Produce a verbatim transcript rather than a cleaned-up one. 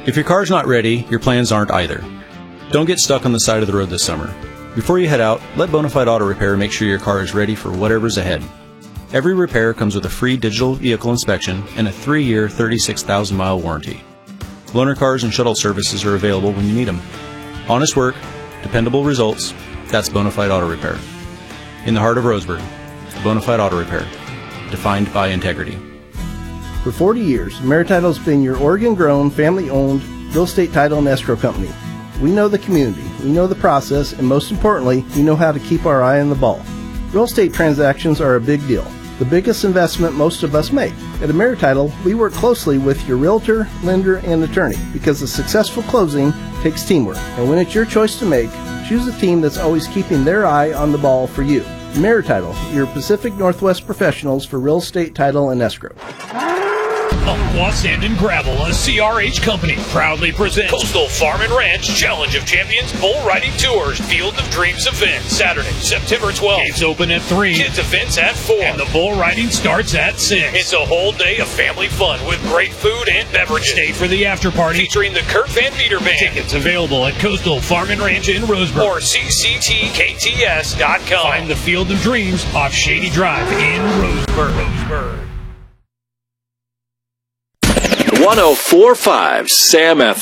If your car's not ready, your plans aren't either. Don't get stuck on the side of the road this summer. Before you head out, let Bonafide Auto Repair make sure your car is ready for whatever's ahead. Every repair comes with a free digital vehicle inspection and a three-year, thirty-six thousand mile warranty. Loaner cars and shuttle services are available when you need them. Honest work, dependable results, that's Bonafide Auto Repair. In the heart of Roseburg, Bonafide Auto Repair, defined by integrity. For forty years, AmeriTitle has been your Oregon-grown, family-owned real estate title and escrow company. We know the community, we know the process, and most importantly, we know how to keep our eye on the ball. Real estate transactions are a big deal, the biggest investment most of us make. At AmeriTitle, we work closely with your realtor, lender, and attorney because a successful closing takes teamwork. And when it's your choice to make, choose a team that's always keeping their eye on the ball for you. AmeriTitle, your Pacific Northwest professionals for real estate title and escrow. Umpqua Sand and Gravel, a C R H company, proudly presents Coastal Farm and Ranch Challenge of Champions Bull Riding Tours Field of Dreams event, Saturday, September twelfth. Gates open at three, kids events at four, and the bull riding starts at six. It's a whole day of family fun with great food and beverages. Stay for the after party featuring the Kurt Van Meter Band. Tickets available at Coastal Farm and Ranch in Roseburg or C C T K T S dot com. Find the Field of Dreams off Shady Drive in Roseburg. Roseburg. one oh four point five Sam F M.